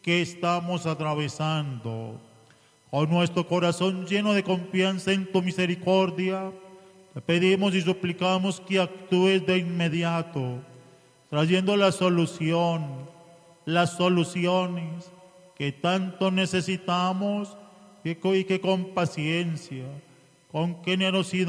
que estamos atravesando. Con nuestro corazón lleno de confianza en tu misericordia, te pedimos y suplicamos que actúes de inmediato, trayendo la solución, las soluciones que tanto necesitamos y que con paciencia, con generosidad,